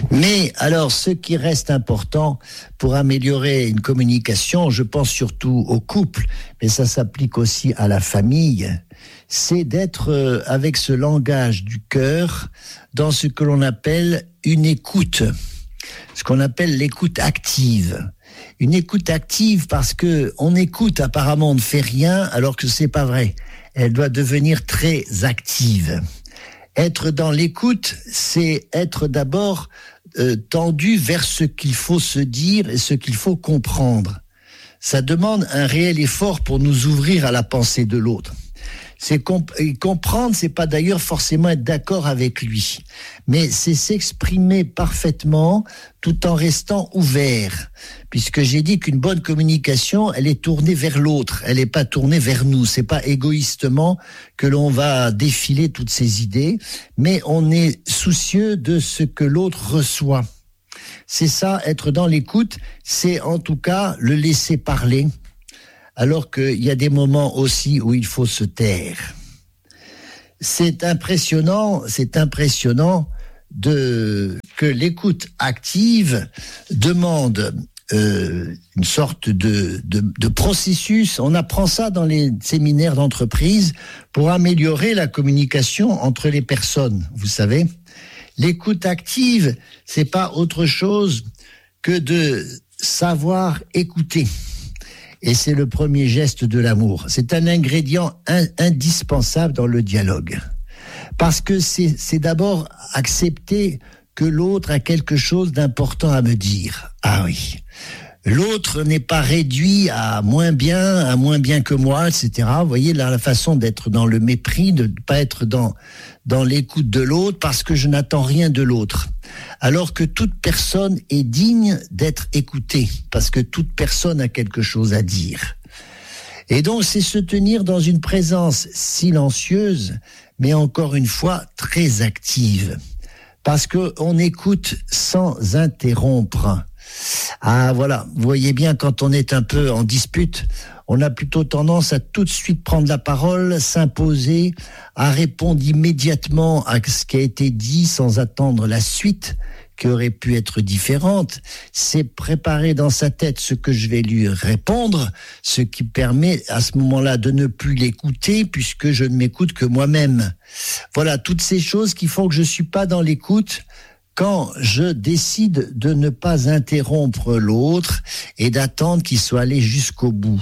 Mais alors, ce qui reste important pour améliorer une communication, je pense surtout au couple, mais ça s'applique aussi à la famille, c'est d'être avec ce langage du cœur dans ce que l'on appelle une écoute, ce qu'on appelle l'écoute active. Une écoute active parce que on écoute, apparemment on ne fait rien, alors que c'est pas vrai. Elle doit devenir très active. Être dans l'écoute, c'est être d'abord tendu vers ce qu'il faut se dire et ce qu'il faut comprendre. Ça demande un réel effort pour nous ouvrir à la pensée de l'autre. Comprendre, c'est pas d'ailleurs forcément être d'accord avec lui, mais c'est s'exprimer parfaitement tout en restant ouvert. Puisque j'ai dit qu'une bonne communication, elle est tournée vers l'autre, elle n'est pas tournée vers nous. C'est pas égoïstement que l'on va défiler toutes ces idées, mais on est soucieux de ce que l'autre reçoit. C'est ça, être dans l'écoute, c'est en tout cas le laisser parler. Alors qu'il y a des moments aussi où il faut se taire. C'est impressionnant que l'écoute active demande une sorte de processus. On apprend ça dans les séminaires d'entreprise pour améliorer la communication entre les personnes. Vous savez, l'écoute active, c'est pas autre chose que de savoir écouter. Et c'est le premier geste de l'amour. C'est un ingrédient indispensable dans le dialogue. Parce que c'est d'abord accepter que l'autre a quelque chose d'important à me dire. Ah oui. L'autre n'est pas réduit à moins bien que moi, etc. Vous voyez là, la façon d'être dans le mépris, de ne pas être dans l'écoute de l'autre parce que je n'attends rien de l'autre. Alors que toute personne est digne d'être écoutée parce que toute personne a quelque chose à dire. Et donc c'est se tenir dans une présence silencieuse, mais encore une fois très active. Parce qu'on écoute sans interrompre. Ah voilà, vous voyez bien, quand on est un peu en dispute, on a plutôt tendance à tout de suite prendre la parole, s'imposer, à répondre immédiatement à ce qui a été dit sans attendre la suite qui aurait pu être différente. C'est préparer dans sa tête ce que je vais lui répondre, ce qui permet à ce moment-là de ne plus l'écouter puisque je ne m'écoute que moi-même. Voilà, toutes ces choses qui font que je ne suis pas dans l'écoute quand je décide de ne pas interrompre l'autre et d'attendre qu'il soit allé jusqu'au bout.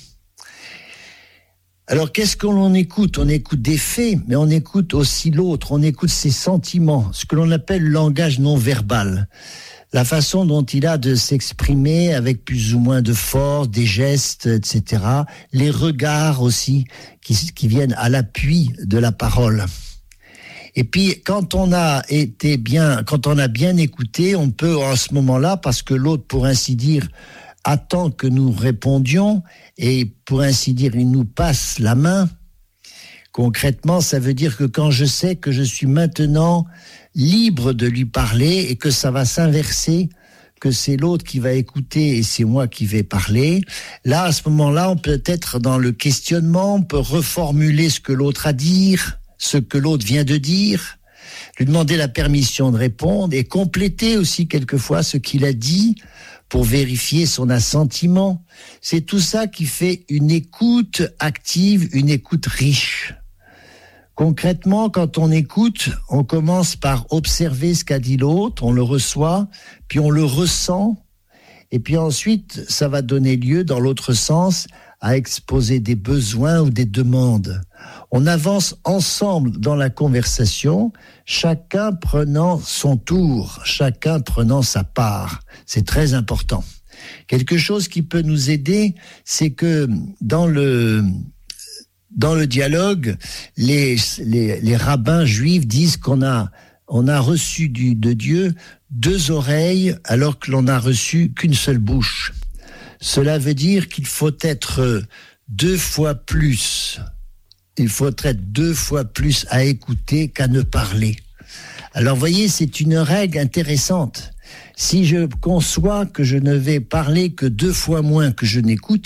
Alors, qu'est-ce que l'on écoute ? On écoute des faits, mais on écoute aussi l'autre, on écoute ses sentiments, ce que l'on appelle le langage non verbal. La façon dont il a de s'exprimer avec plus ou moins de force, des gestes, etc. Les regards aussi qui viennent à l'appui de la parole. Et puis, quand on a bien écouté, on peut, à ce moment-là, parce que l'autre, pour ainsi dire, attend que nous répondions, et pour ainsi dire, il nous passe la main. Concrètement, ça veut dire que quand je sais que je suis maintenant libre de lui parler et que ça va s'inverser, que c'est l'autre qui va écouter et c'est moi qui vais parler, là, à ce moment-là, on peut être dans le questionnement, on peut reformuler ce que l'autre a à dire, ce que l'autre vient de dire, lui demander la permission de répondre et compléter aussi quelquefois ce qu'il a dit pour vérifier son assentiment. C'est tout ça qui fait une écoute active, une écoute riche. Concrètement, quand on écoute, on commence par observer ce qu'a dit l'autre, on le reçoit, puis on le ressent, et puis ensuite, ça va donner lieu, dans l'autre sens, à exposer des besoins ou des demandes. On avance ensemble dans la conversation, chacun prenant son tour, chacun prenant sa part. C'est très important. Quelque chose qui peut nous aider, c'est que dans le dialogue, les rabbins juifs disent qu'on a reçu de Dieu 2 oreilles alors que l'on n'a reçu qu'une seule bouche. Cela veut dire qu'il faut être 2 fois plus. Il faut être 2 fois plus à écouter qu'à ne parler. Alors, voyez, c'est une règle intéressante. Si je conçois que je ne vais parler que 2 fois moins que je n'écoute,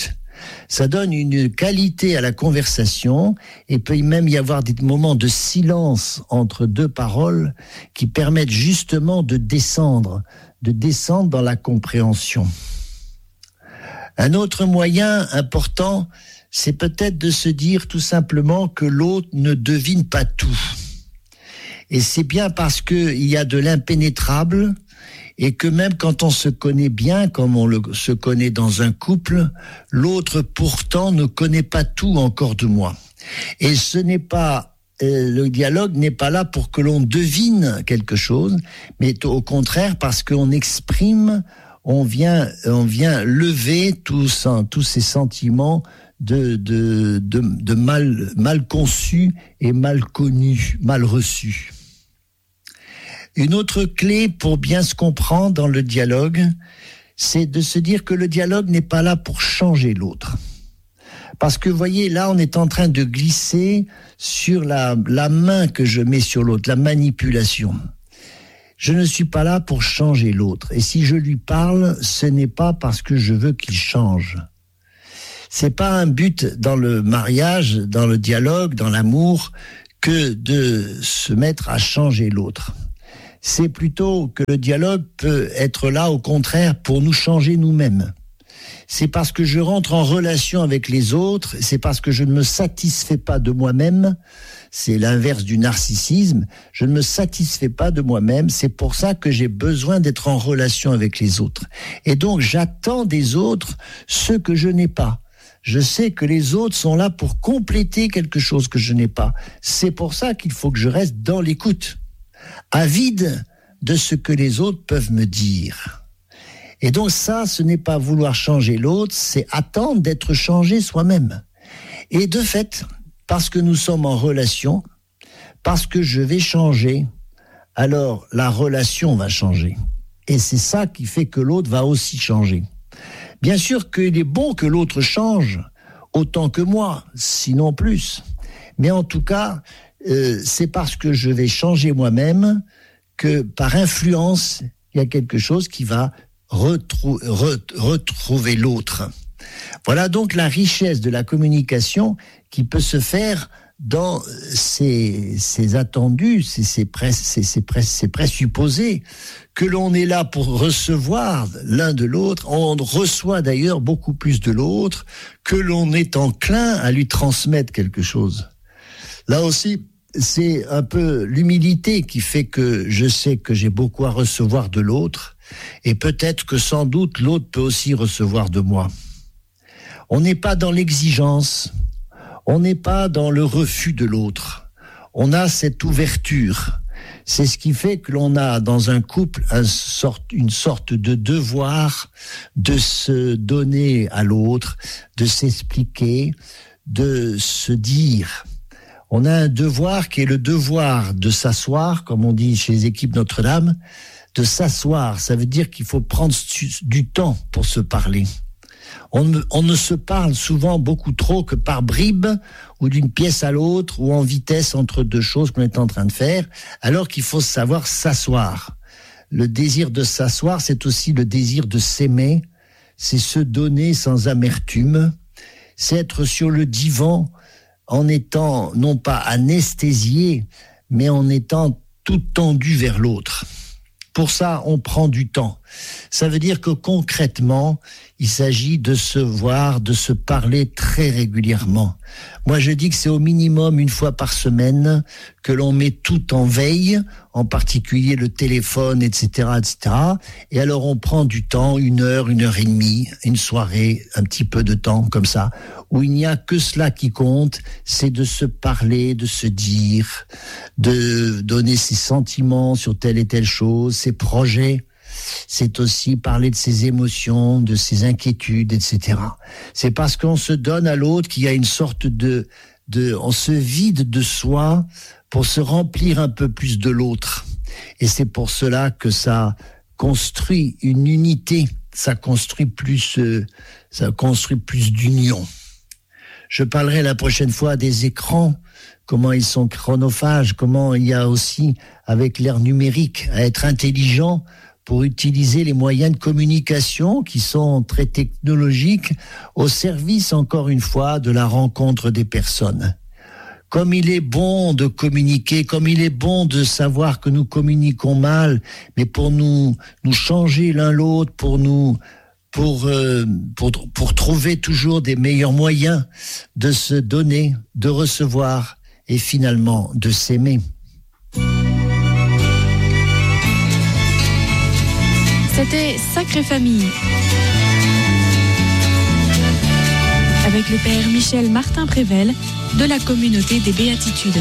Ça donne une qualité à la conversation et peut même y avoir des moments de silence entre deux paroles qui permettent justement de descendre dans la compréhension. Un autre moyen important, c'est peut-être de se dire tout simplement que l'autre ne devine pas tout. Et c'est bien parce qu'il y a de l'impénétrable et que même quand on se connaît bien, comme se connaît dans un couple, l'autre pourtant ne connaît pas tout encore de moi. Et ce n'est pas, le dialogue n'est pas là pour que l'on devine quelque chose, mais au contraire parce qu'on exprime, on vient lever tous ces sentiments de mal conçus et mal connus, mal reçus. Une autre clé pour bien se comprendre dans le dialogue, c'est de se dire que le dialogue n'est pas là pour changer l'autre. Parce que, vous voyez, là, on est en train de glisser sur la main que je mets sur l'autre, la manipulation. Je ne suis pas là pour changer l'autre. Et si je lui parle, ce n'est pas parce que je veux qu'il change. C'est pas un but dans le mariage, dans le dialogue, dans l'amour, que de se mettre à changer l'autre. C'est plutôt que le dialogue peut être là, au contraire, pour nous changer nous-mêmes. C'est parce que je rentre en relation avec les autres, c'est parce que je ne me satisfais pas de moi-même, c'est l'inverse du narcissisme, je ne me satisfais pas de moi-même, c'est pour ça que j'ai besoin d'être en relation avec les autres. Et donc j'attends des autres ce que je n'ai pas. Je sais que les autres sont là pour compléter quelque chose que je n'ai pas. C'est pour ça qu'il faut que je reste dans l'écoute, avide de ce que les autres peuvent me dire. Et donc ça, ce n'est pas vouloir changer l'autre, c'est attendre d'être changé soi-même. Et de fait, parce que nous sommes en relation, parce que je vais changer, alors la relation va changer. Et c'est ça qui fait que l'autre va aussi changer. Bien sûr qu'il est bon que l'autre change autant que moi, sinon plus. Mais en tout cas, c'est parce que je vais changer moi-même que par influence, il y a quelque chose qui va retrouver l'autre. Voilà donc la richesse de la communication qui peut se faire dans ces attendus, ces présupposés, que l'on est là pour recevoir l'un de l'autre. On reçoit d'ailleurs beaucoup plus de l'autre, que l'on est enclin à lui transmettre quelque chose. Là aussi, c'est un peu l'humilité qui fait que je sais que j'ai beaucoup à recevoir de l'autre, et peut-être que sans doute l'autre peut aussi recevoir de moi. On n'est pas dans l'exigence, on n'est pas dans le refus de l'autre. On a cette ouverture. C'est ce qui fait que l'on a dans un couple une sorte de devoir de se donner à l'autre, de s'expliquer, de se dire. On a un devoir qui est le devoir de s'asseoir, comme on dit chez les équipes Notre-Dame, de s'asseoir. Ça veut dire qu'il faut prendre du temps pour se parler. On ne se parle souvent beaucoup trop que par bribes ou d'une pièce à l'autre ou en vitesse entre deux choses qu'on est en train de faire, alors qu'il faut savoir s'asseoir. Le désir de s'asseoir, c'est aussi le désir de s'aimer, c'est se donner sans amertume, c'est être sur le divan en étant non pas anesthésié, mais en étant tout tendu vers l'autre. Pour ça, on prend du temps. Ça veut dire que concrètement, il s'agit de se voir, de se parler très régulièrement. Moi, je dis que c'est au minimum une fois par semaine que l'on met tout en veille, en particulier le téléphone, etc., etc. Et alors, on prend du temps, 1 heure, 1 heure et demie, une soirée, un petit peu de temps comme ça, où il n'y a que cela qui compte, c'est de se parler, de se dire, de donner ses sentiments sur telle et telle chose, ses projets. C'est aussi parler de ses émotions, de ses inquiétudes, etc. C'est parce qu'on se donne à l'autre qu'il y a une sorte on se vide de soi pour se remplir un peu plus de l'autre. Et c'est pour cela que ça construit une unité, ça construit plus d'union. Je parlerai la prochaine fois des écrans, comment ils sont chronophages, comment il y a aussi, avec l'ère numérique, à être intelligent pour utiliser les moyens de communication qui sont très technologiques au service, encore une fois, de la rencontre des personnes. Comme il est bon de communiquer, comme il est bon de savoir que nous communiquons mal, mais pour nous changer l'un l'autre, pour trouver toujours des meilleurs moyens de se donner, de recevoir et finalement de s'aimer. C'était Sacrée Famille avec le père Michel Martin-Prével de la communauté des Béatitudes.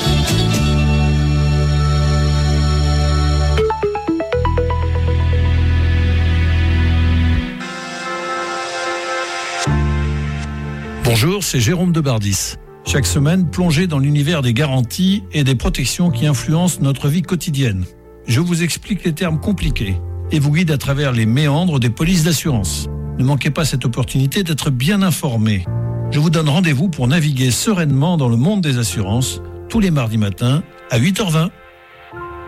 Bonjour, c'est Jérôme de Bardis. Chaque semaine, plongez dans l'univers des garanties et des protections qui influencent notre vie quotidienne. Je vous explique les termes compliqués et vous guide à travers les méandres des polices d'assurance. Ne manquez pas cette opportunité d'être bien informé. Je vous donne rendez-vous pour naviguer sereinement dans le monde des assurances tous les mardis matins à 8h20.